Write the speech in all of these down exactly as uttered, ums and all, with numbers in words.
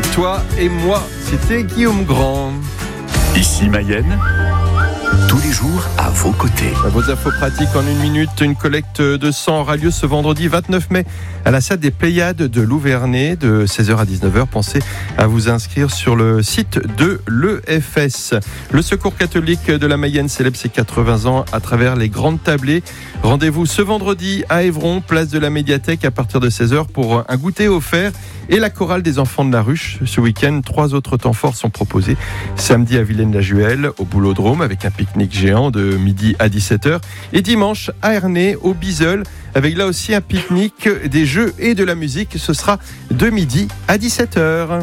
Toi et moi, c'était Guillaume Grand. Ici Mayenne, tous les jours à vos côtés. Vos infos pratiques en une minute. Une collecte de sang aura lieu ce vendredi vingt-neuf mai à la salle des Pléiades de Louvernay de seize heures à dix-neuf heures. Pensez à vous inscrire sur le site de l'E F S. Le Secours catholique de la Mayenne célèbre ses quatre-vingts ans à travers les grandes tablées. Rendez-vous ce vendredi à Évron, place de la Médiathèque à partir de seize heures pour un goûter offert. Et la chorale des enfants de la Ruche. Ce week-end, trois autres temps forts sont proposés. Samedi à Villaine-la-Juhel, au Boulodrome, avec un pique-nique géant de midi à dix-sept heures. Et dimanche à Ernée, au Biseul, avec là aussi un pique-nique, des jeux et de la musique. Ce sera de midi à dix-sept heures.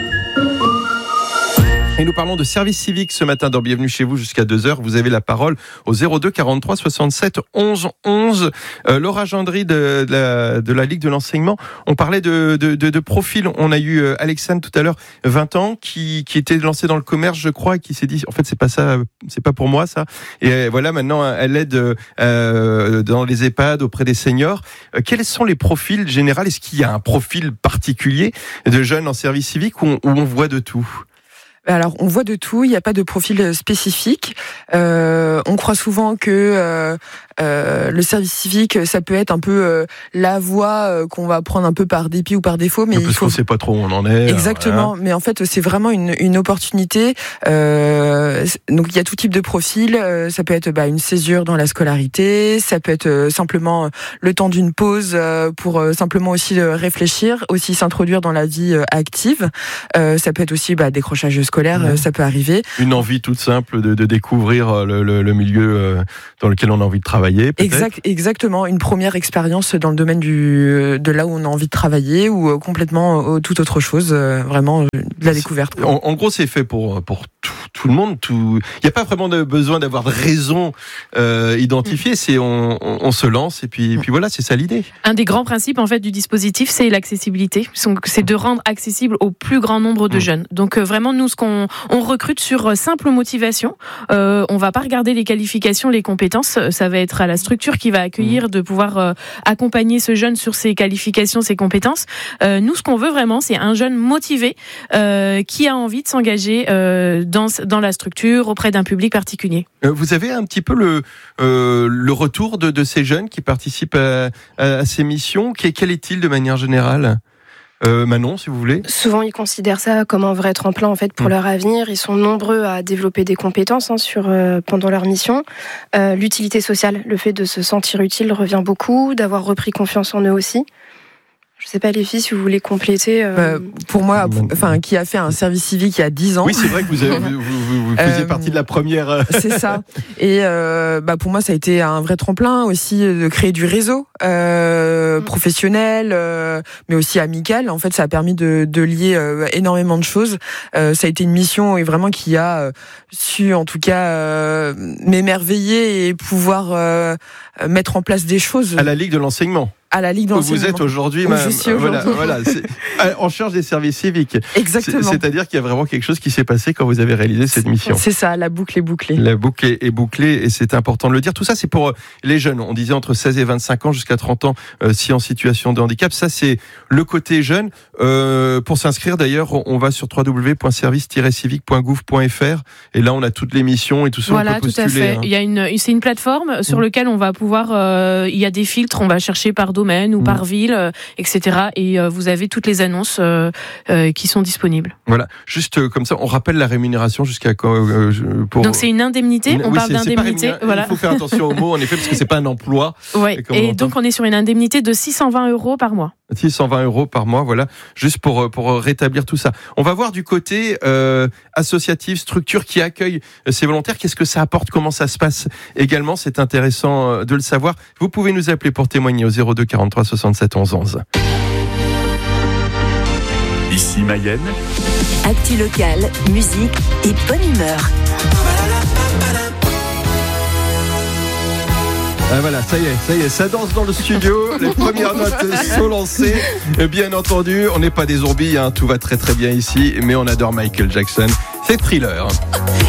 Et nous parlons de service civique ce matin dans Bienvenue chez vous jusqu'à deux heures. Vous avez la parole au zéro deux quarante-trois soixante-sept onze onze. Euh, Laura Gendry de, de, la, de la Ligue de l'enseignement. On parlait de, de, de, de profil. On a eu euh, Alexandre tout à l'heure, vingt ans, qui, qui était lancé dans le commerce, je crois, et qui s'est dit, en fait, c'est pas ça, c'est pas pour moi, ça. Et euh, voilà, maintenant, elle aide euh, dans les EHPAD auprès des seniors. Euh, quels sont les profils généraux? Est-ce qu'il y a un profil particulier de jeunes en service civique où on, où on voit de tout? Alors, on voit de tout, il n'y a pas de profil spécifique. Euh, on croit souvent que euh, euh, le service civique, ça peut être un peu euh, la voie euh, qu'on va prendre un peu par dépit ou par défaut. Mais parce il faut... qu'on ne sait pas trop où on en est. Exactement, voilà. Mais en fait, c'est vraiment une, une opportunité. Euh, donc, il y a tout type de profil. Euh, ça peut être bah, une césure dans la scolarité, ça peut être euh, simplement le temps d'une pause euh, pour euh, simplement aussi euh, réfléchir, aussi s'introduire dans la vie euh, active. Euh, ça peut être aussi bah, décrochage scolaire, ouais. Ça peut arriver. Une envie toute simple de, de découvrir le, le, le milieu dans lequel on a envie de travailler, peut-être. Exact, exactement. Une première expérience dans le domaine du, de là où on a envie de travailler ou complètement toute autre chose, vraiment de la découverte. En, en gros, c'est fait pour, pour tout, tout le monde. Tout... Il n'y a pas vraiment de besoin d'avoir de raison euh, identifiée. C'est on, on, on se lance et puis, et puis voilà, c'est ça l'idée. Un des grands principes en fait du dispositif, c'est l'accessibilité. C'est de rendre accessible au plus grand nombre de mmh. jeunes. Donc vraiment, nous, ce qu'on on recrute sur simple motivation. Euh, on va pas regarder les qualifications, les compétences. Ça va être à la structure qui va accueillir de pouvoir euh, accompagner ce jeune sur ses qualifications, ses compétences. Euh, nous, ce qu'on veut vraiment, c'est un jeune motivé euh, qui a envie de s'engager euh, dans dans la structure auprès d'un public particulier. Vous avez un petit peu le euh, le retour de, de ces jeunes qui participent à, à, à ces missions. Quel est-il de manière générale? Euh, Manon, si vous voulez. Souvent, ils considèrent ça comme un vrai tremplin en fait pour mmh. leur avenir. Ils sont nombreux à développer des compétences hein, sur euh, pendant leur mission. Euh, l'utilité sociale, le fait de se sentir utile revient beaucoup, d'avoir repris confiance en eux aussi. Je sais pas les filles si vous voulez compléter. Euh... Euh, pour moi, enfin, qui a fait un service civique il y a dix ans. Oui, c'est vrai que vous, avez, vous, vous, vous faisiez euh, partie de la première. C'est ça. Et euh, bah pour moi, ça a été un vrai tremplin aussi de créer du réseau euh, professionnel, euh, mais aussi amical. En fait, ça a permis de, de lier euh, énormément de choses. Euh, ça a été une mission et vraiment qui a euh, su, en tout cas, euh, m'émerveiller et pouvoir euh, mettre en place des choses. À la Ligue de l'enseignement. À la Ligue d'enseignement. Vous êtes aujourd'hui, même, je suis aujourd'hui. Voilà, voilà, c'est, en charge des services civiques. Exactement. C'est, c'est-à-dire qu'il y a vraiment quelque chose qui s'est passé quand vous avez réalisé cette mission. C'est ça, la boucle est bouclée. La boucle est bouclée et c'est important de le dire. Tout ça, c'est pour les jeunes. On disait entre seize et vingt-cinq ans jusqu'à trente ans, euh, si en situation de handicap. Ça, c'est le côté jeune. Euh, pour s'inscrire, d'ailleurs, on va sur w w w point service tiret civique point gouv point f r et là, on a toutes les missions et tout ça. Voilà, on peut tout postuler, à fait. Hein. Il y a une, c'est une plateforme sur mmh. laquelle on va pouvoir. Euh, il y a des filtres. On va chercher par domaine ou mmh. par ville. et cetera. Et euh, vous avez toutes les annonces euh, euh, qui sont disponibles. Voilà, juste euh, comme ça, on rappelle la rémunération jusqu'à quand euh, pour... Donc c'est une indemnité, on oui, parle c'est, d'indemnité. C'est voilà. Il faut faire attention aux mots, en effet, parce que c'est pas un emploi. Ouais. Et, et donc on est sur une indemnité de six cent vingt euros par mois. six cent vingt euros par mois, voilà, juste pour pour rétablir tout ça. On va voir du côté euh, associatif, structure qui accueille ces volontaires. Qu'est-ce que ça apporte? Comment ça se passe également? C'est intéressant de le savoir. Vous pouvez nous appeler pour témoigner au zéro deux quarante-trois soixante-sept onze onze. Ici Mayenne. Actu locale, musique et bonne humeur. Ah voilà, ça y est, ça y est, ça danse dans le studio. Les premières notes sont lancées. Bien entendu, on n'est pas des zombies, hein, tout va très très bien ici, mais on adore Michael Jackson. C'est Thriller.